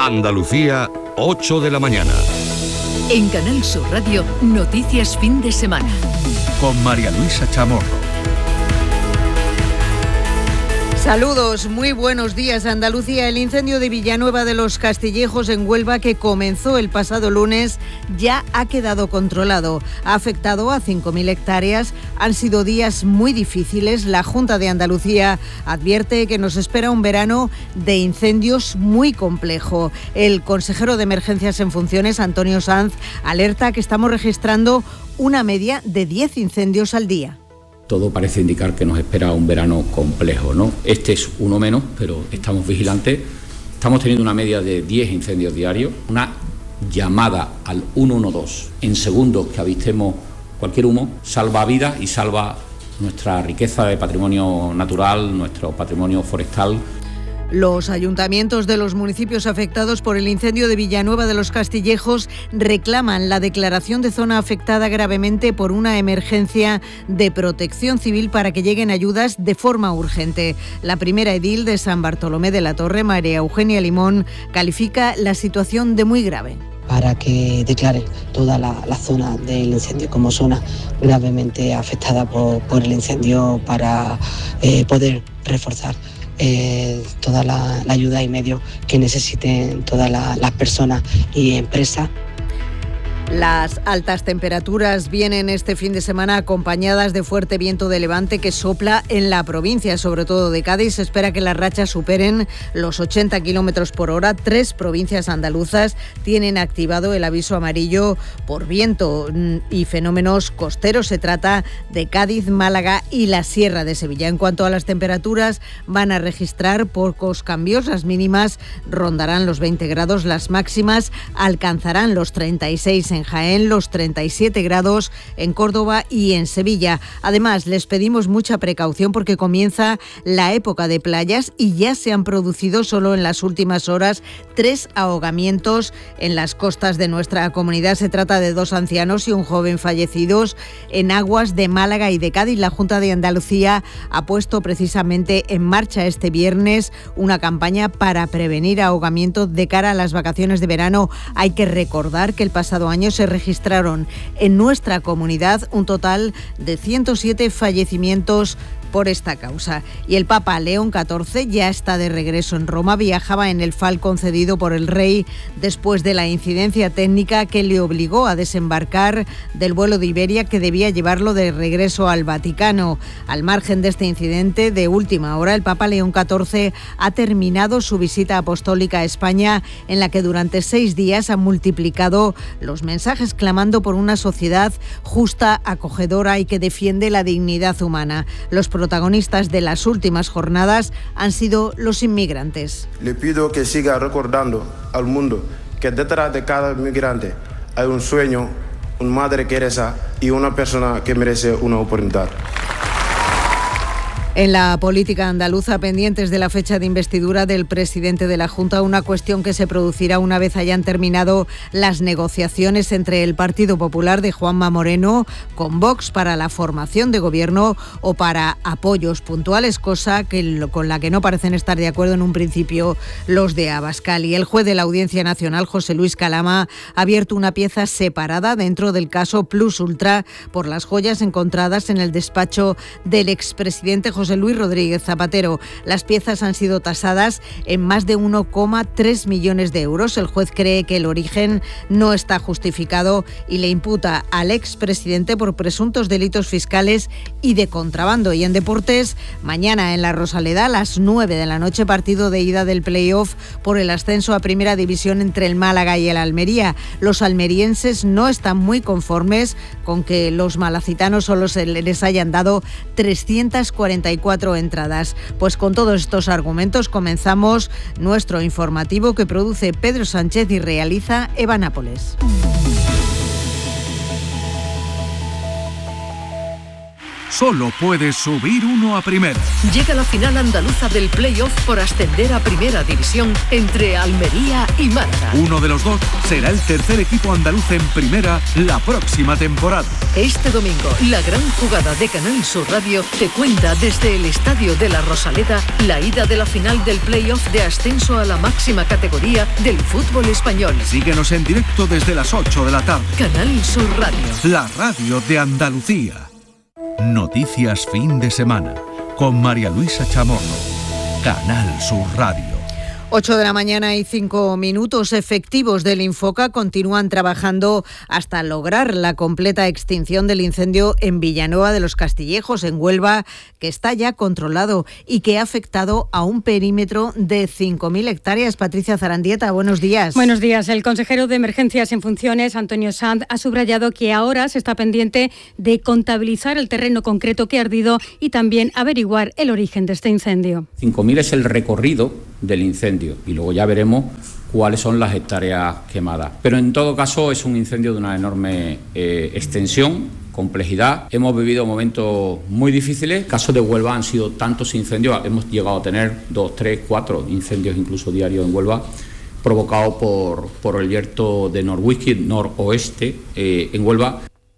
Andalucía, 8 de la mañana. En Canal Sur Radio, Noticias Fin de Semana. Con María Luisa Chamorro. Saludos, muy buenos días. Andalucía. El incendio de Villanueva de los Castillejos en Huelva, que comenzó el pasado lunes, ya ha quedado controlado. Ha afectado a 5.000 hectáreas. Han sido días muy difíciles. La Junta de Andalucía advierte que nos espera un verano de incendios muy complejo. El consejero de Emergencias en funciones, Antonio Sanz, alerta que estamos registrando una media de 10 incendios al día. Todo parece indicar que nos espera un verano complejo, ¿no? Este es uno menos, pero estamos vigilantes. Estamos teniendo una media de 10 incendios diarios, una llamada al 112 en segundos que avistemos cualquier humo, salva vidas y salva nuestra riqueza de patrimonio natural, nuestro patrimonio forestal. Los ayuntamientos de los municipios afectados por el incendio de Villanueva de los Castillejos reclaman la declaración de zona afectada gravemente por una emergencia de protección civil para que lleguen ayudas de forma urgente. La primera edil de San Bartolomé de la Torre, María Eugenia Limón, califica la situación de muy grave. Para que declare toda la zona del incendio como zona gravemente afectada por el incendio para poder reforzar toda la ayuda y medios que necesiten todas las personas y empresas. Las altas temperaturas vienen este fin de semana acompañadas de fuerte viento de levante que sopla en la provincia, sobre todo de Cádiz. Se espera que las rachas superen los 80 kilómetros por hora. 3 provincias andaluzas tienen activado el aviso amarillo por viento y fenómenos costeros. Se trata de Cádiz, Málaga y la Sierra de Sevilla. En cuanto a las temperaturas, van a registrar pocos cambios. Las mínimas rondarán los 20 grados, las máximas alcanzarán los 36 en Jaén, los 37 grados en Córdoba y en Sevilla. Además, les pedimos mucha precaución porque comienza la época de playas y ya se han producido solo en las últimas horas 3 ahogamientos en las costas de nuestra comunidad. Se trata de 2 ancianos y un joven fallecidos en aguas de Málaga y de Cádiz. La Junta de Andalucía ha puesto precisamente en marcha este viernes una campaña para prevenir ahogamientos de cara a las vacaciones de verano. Hay que recordar que el pasado año se registraron en nuestra comunidad un total de 107 fallecimientos por esta causa. Y el Papa León XIV ya está de regreso en Roma. Viajaba en el Falcon cedido por el rey después de la incidencia técnica que le obligó a desembarcar del vuelo de Iberia que debía llevarlo de regreso al Vaticano. Al margen de este incidente de última hora, el Papa León XIV ha terminado su visita apostólica a España, en la que durante 6 días ha multiplicado los mensajes clamando por una sociedad justa, acogedora y que defiende la dignidad humana. Los protagonistas de las últimas jornadas han sido los inmigrantes. Le pido que siga recordando al mundo que detrás de cada inmigrante hay un sueño, una madre que reza y una persona que merece una oportunidad. En la política andaluza, pendientes de la fecha de investidura del presidente de la Junta, una cuestión que se producirá una vez hayan terminado las negociaciones entre el Partido Popular de Juanma Moreno con Vox para la formación de gobierno o para apoyos puntuales, cosa con la que no parecen estar de acuerdo en un principio los de Abascal. Y el juez de la Audiencia Nacional, José Luis Calama, ha abierto una pieza separada dentro del caso Plus Ultra por las joyas encontradas en el despacho del expresidente José Luis Rodríguez Zapatero. Las piezas han sido tasadas en más de 1,3 millones de euros. El juez cree que el origen no está justificado y le imputa al expresidente por presuntos delitos fiscales y de contrabando. Y en deportes, mañana en la Rosaleda a las 9 de la noche, partido de ida del play-off por el ascenso a Primera División entre el Málaga y el Almería. Los almerienses no están muy conformes con que los malacitanos solo se les hayan dado 344 entradas. Pues con todos estos argumentos comenzamos nuestro informativo que produce Pedro Sánchez y realiza Eva Nápoles. solo puede subir uno a primera. Llega la final andaluza del play-off por ascender a Primera División entre Almería y Málaga. Uno de los dos será el tercer equipo andaluz en primera la próxima temporada. Este domingo, la gran jugada de Canal Sur Radio te cuenta desde el Estadio de la Rosaleda la ida de la final del play-off de ascenso a la máxima categoría del fútbol español. Síguenos en directo desde las 8 de la tarde. Canal Sur Radio. La radio de Andalucía. Noticias fin de semana con María Luisa Chamorro. Canal Sur Radio. 8 de la mañana y 5 minutos. Efectivos del Infoca continúan trabajando hasta lograr la completa extinción del incendio en Villanueva de los Castillejos, en Huelva, que está ya controlado y que ha afectado a un perímetro de 5.000 hectáreas. Patricia Zarandieta, buenos días. Buenos días. El consejero de Emergencias en funciones, Antonio Sanz, ha subrayado que ahora se está pendiente de contabilizar el terreno concreto que ha ardido y también averiguar el origen de este incendio. 5.000 es el recorrido del incendio y luego ya veremos cuáles son las hectáreas quemadas. Pero en todo caso es un incendio de una enorme extensión, complejidad. Hemos vivido momentos muy difíciles. En el caso de Huelva han sido tantos incendios, hemos llegado a tener 2, 3, 4 incendios incluso diarios en Huelva, provocados por el yerto de Norwhisky, noroeste, en Huelva.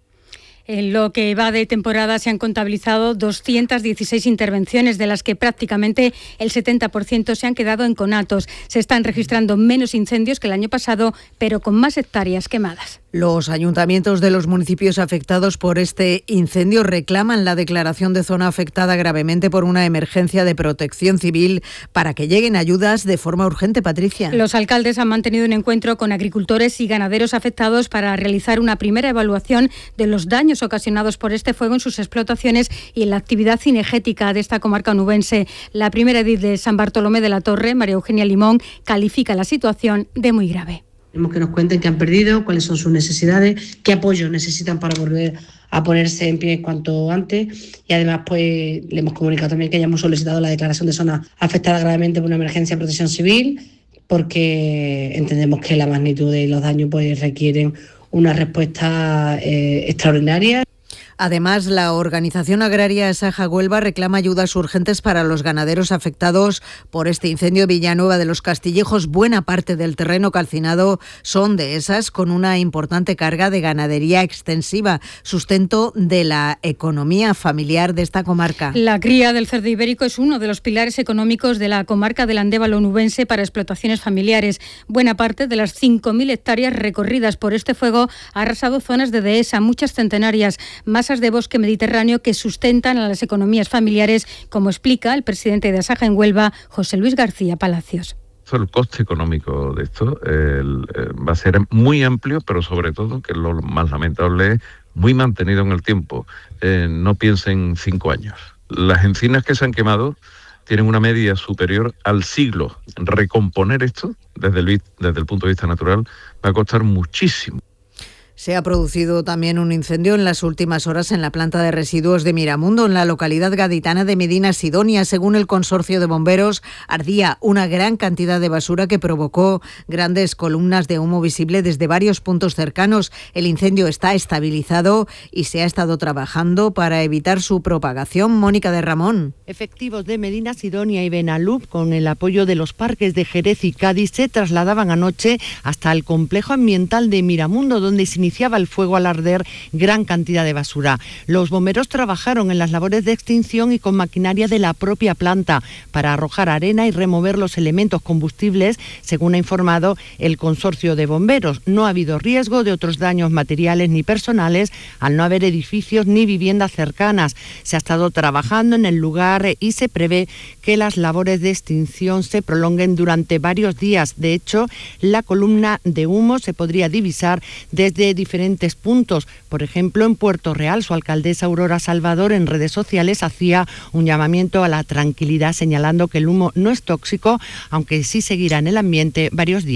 En lo que va de temporada se han contabilizado 216 intervenciones, de las que prácticamente el 70% se han quedado en conatos. Se están registrando menos incendios que el año pasado, pero con más hectáreas quemadas. Los ayuntamientos de los municipios afectados por este incendio reclaman la declaración de zona afectada gravemente por una emergencia de protección civil para que lleguen ayudas de forma urgente, Patricia. Los alcaldes han mantenido un encuentro con agricultores y ganaderos afectados para realizar una primera evaluación de los daños ocasionados por este fuego en sus explotaciones y en la actividad cinegética de esta comarca onubense. La primera edil de San Bartolomé de la Torre, María Eugenia Limón, califica la situación de muy grave. Queremos que nos cuenten qué han perdido, cuáles son sus necesidades, qué apoyo necesitan para volver a ponerse en pie cuanto antes, y además pues le hemos comunicado también que ya hemos solicitado la declaración de zona afectada gravemente por una emergencia de protección civil, porque entendemos que la magnitud de los daños pues requieren una respuesta extraordinaria. Además, la organización agraria Saja Huelva reclama ayudas urgentes para los ganaderos afectados por este incendio de Villanueva de los Castillejos. Buena parte del terreno calcinado son de esas con una importante carga de ganadería extensiva, sustento de la economía familiar de esta comarca. La cría del cerdo ibérico es uno de los pilares económicos de la comarca del Andévalo onubense para explotaciones familiares. Buena parte de las 5.000 hectáreas recorridas por este fuego ha arrasado zonas de dehesa, muchas centenarias, masas de bosque mediterráneo que sustentan a las economías familiares, como explica el presidente de Asaja en Huelva, José Luis García Palacios. El coste económico de esto va a ser muy amplio, pero sobre todo, que es lo más lamentable, muy mantenido en el tiempo. No piensen 5 años. Las encinas que se han quemado tienen una media superior al siglo. Recomponer esto, desde el punto de vista natural, va a costar muchísimo. Se ha producido también un incendio en las últimas horas en la planta de residuos de Miramundo, en la localidad gaditana de Medina Sidonia. Según el consorcio de bomberos, ardía una gran cantidad de basura que provocó grandes columnas de humo visible desde varios puntos cercanos. El incendio está estabilizado y se ha estado trabajando para evitar su propagación. Mónica de Ramón. Efectivos de Medina Sidonia y Benalub, con el apoyo de los parques de Jerez y Cádiz, se trasladaban anoche hasta el complejo ambiental de Miramundo, donde se iniciaba el fuego al arder gran cantidad de basura. Los bomberos trabajaron en las labores de extinción y con maquinaria de la propia planta para arrojar arena y remover los elementos combustibles, según ha informado el consorcio de bomberos. No ha habido riesgo de otros daños materiales ni personales, al no haber edificios ni viviendas cercanas. Se ha estado trabajando en el lugar y se prevé que las labores de extinción se prolonguen durante varios días. De hecho, la columna de humo se podría divisar desde diferentes puntos. Por ejemplo, en Puerto Real, su alcaldesa Aurora Salvador en redes sociales hacía un llamamiento a la tranquilidad, señalando que el humo no es tóxico, aunque sí seguirá en el ambiente varios días.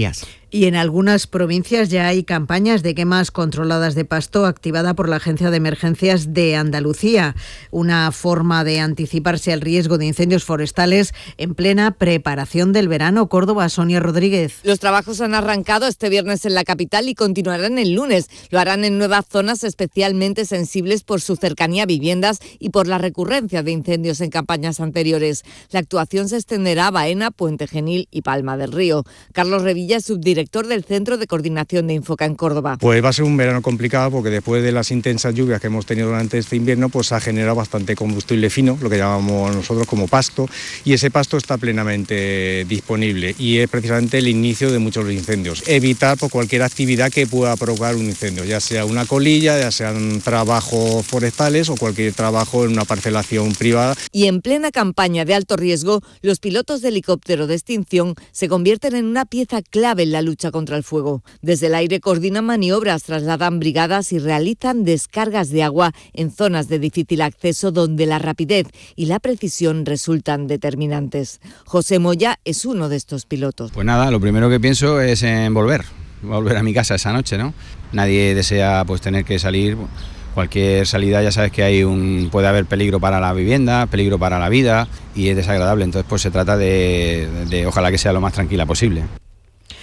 Y en algunas provincias ya hay campañas de quemas controladas de pasto activada por la Agencia de Emergencias de Andalucía, una forma de anticiparse al riesgo de incendios forestales en plena preparación del verano. Córdoba, Sonia Rodríguez. Los trabajos han arrancado este viernes en la capital y continuarán el lunes. Lo harán en nuevas zonas especialmente sensibles por su cercanía a viviendas y por la recurrencia de incendios en campañas anteriores. La actuación se extenderá a Baena, Puente Genil y Palma del Río. Carlos Revilla, subdirector del Centro de Coordinación de Infoca en Córdoba. Pues va a ser un verano complicado porque después de las intensas lluvias que hemos tenido durante este invierno, pues ha generado bastante combustible fino, lo que llamamos nosotros como pasto, y ese pasto está plenamente disponible y es precisamente el inicio de muchos incendios. Evitar por cualquier actividad que pueda provocar un incendio, ya sea una colilla, ya sean trabajos forestales o cualquier trabajo en una parcelación privada. Y en plena campaña de alto riesgo, los pilotos de helicóptero de extinción se convierten en una pieza clave en la lucha contra el fuego. Desde el aire coordinan maniobras, trasladan brigadas y realizan descargas de agua en zonas de difícil acceso donde la rapidez y la precisión resultan determinantes. José Moya es uno de estos pilotos. Pues nada, lo primero que pienso es en volver a mi casa esa noche, ¿no? Nadie desea pues tener que salir. Cualquier salida ya sabes que puede haber peligro para la vivienda, peligro para la vida y es desagradable. Entonces pues se trata de ojalá que sea lo más tranquila posible.